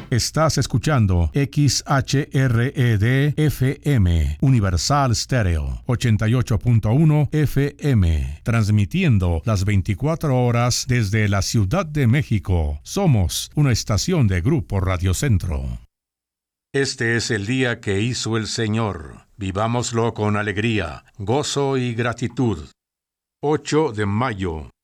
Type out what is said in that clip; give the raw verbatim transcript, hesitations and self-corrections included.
Estás escuchando X H R E D F M, Universal Stereo, ochenta y ocho punto uno F M, transmitiendo las veinticuatro horas desde la Ciudad de México. Somos una estación de Grupo Radio Centro. Este es el día que hizo el Señor. Vivámoslo con alegría, gozo y gratitud. ocho de mayo.